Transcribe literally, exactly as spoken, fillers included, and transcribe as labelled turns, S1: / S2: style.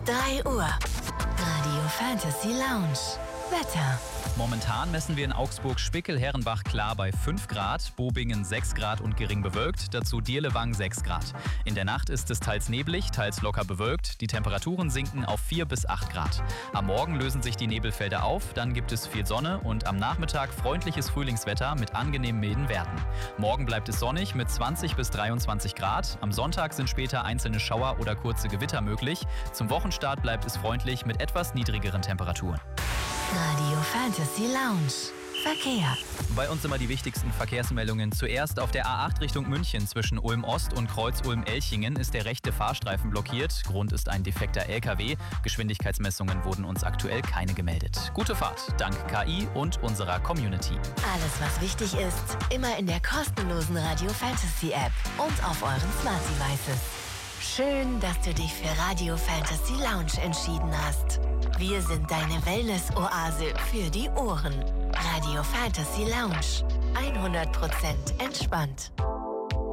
S1: drei Uhr. Radio Fantasy Lounge. Wetter.
S2: Momentan messen wir in Augsburg-Spickel-Herrenbach klar bei fünf Grad, Bobingen sechs Grad und gering bewölkt, dazu Dirlewang sechs Grad. In der Nacht ist es teils neblig, teils locker bewölkt, die Temperaturen sinken auf vier bis acht Grad. Am Morgen lösen sich die Nebelfelder auf, dann gibt es viel Sonne und am Nachmittag freundliches Frühlingswetter mit angenehm milden Werten. Morgen bleibt es sonnig mit zwanzig bis dreiundzwanzig Grad, am Sonntag sind später einzelne Schauer oder kurze Gewitter möglich. Zum Wochenstart bleibt es freundlich mit etwas niedrigeren Temperaturen.
S1: Radio Fantasy Lounge. Verkehr.
S2: Bei uns immer die wichtigsten Verkehrsmeldungen. Zuerst auf der A acht Richtung München zwischen Ulm-Ost und Kreuz-Ulm-Elchingen ist der rechte Fahrstreifen blockiert. Grund ist ein defekter L K W. Geschwindigkeitsmessungen wurden uns aktuell keine gemeldet. Gute Fahrt, dank K I und unserer Community.
S1: Alles, was wichtig ist, immer in der kostenlosen Radio Fantasy App und auf euren Smart Devices. Schön, dass du dich für Radio Fantasy Lounge entschieden hast. Wir sind deine Wellness-Oase für die Ohren. Radio Fantasy Lounge. hundert Prozent entspannt.